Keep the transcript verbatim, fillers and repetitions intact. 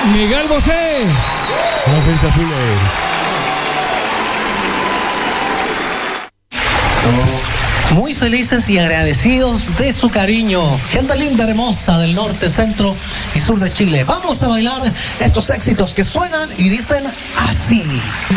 Miguel Bosé. Ofensa Azules. Muy felices y agradecidos de su cariño. Gente linda, hermosa del norte, centro y sur de Chile. Vamos a bailar estos éxitos que suenan y dicen así.